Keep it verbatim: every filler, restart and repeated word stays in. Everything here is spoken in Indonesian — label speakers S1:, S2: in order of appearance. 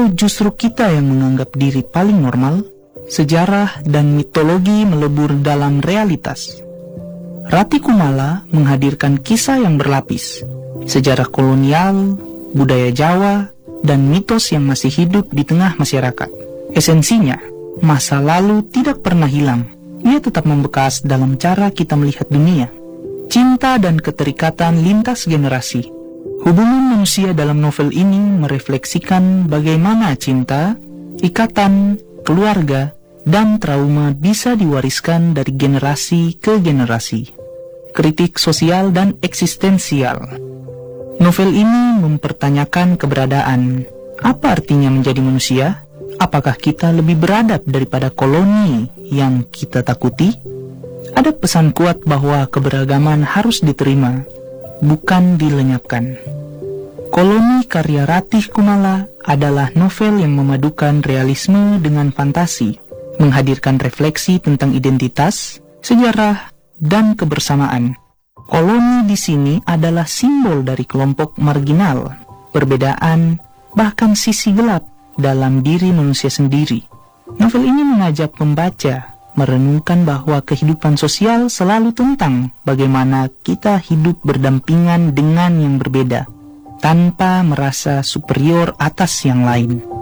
S1: Atau justru kita yang menganggap diri paling normal? Sejarah dan mitologi melebur dalam realitas. Rati Kumala menghadirkan kisah yang berlapis, sejarah kolonial, budaya Jawa, dan mitos yang masih hidup di tengah masyarakat. Esensinya, masa lalu tidak pernah hilang. Ia tetap membekas dalam cara kita melihat dunia. Cinta dan keterikatan lintas generasi. Hubungan manusia dalam novel ini merefleksikan bagaimana cinta, ikatan, keluarga, dan trauma bisa diwariskan dari generasi ke generasi. Kritik sosial dan eksistensial. Novel ini mempertanyakan keberadaan. Apa artinya menjadi manusia? Apakah kita lebih beradab daripada koloni yang kita takuti? Ada pesan kuat bahwa keberagaman harus diterima, bukan dilenyapkan. Koloni karya Ratih Kumala adalah novel yang memadukan realisme dengan fantasi, menghadirkan refleksi tentang identitas, sejarah, dan kebersamaan. Koloni di sini adalah simbol dari kelompok marginal, perbedaan, bahkan sisi gelap dalam diri manusia sendiri. Novel ini mengajak pembaca merenungkan bahwa kehidupan sosial selalu tentang bagaimana kita hidup berdampingan dengan yang berbeda, tanpa merasa superior atas yang lain.